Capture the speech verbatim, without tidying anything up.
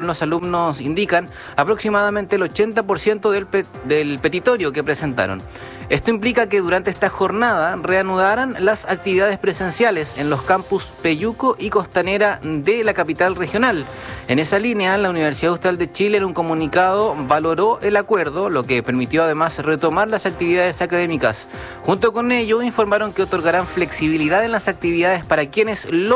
los alumnos indican, aproximadamente el ochenta por ciento del, pe del petitorio que presentaron. Esto implica que durante esta jornada reanudaran las actividades presenciales en los campus Peyuco y Costanera de la capital regional. En esa línea, la Universidad Austral de Chile en un comunicado valoró el acuerdo, lo que permitió además retomar las actividades académicas. Junto con ello, informaron que otorgarán flexibilidad en las actividades para quienes lo